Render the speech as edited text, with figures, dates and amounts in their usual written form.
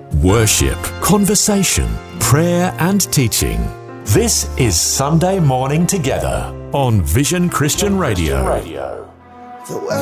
Worship, conversation, prayer and teaching. This is Sunday Morning Together on Vision Christian Radio.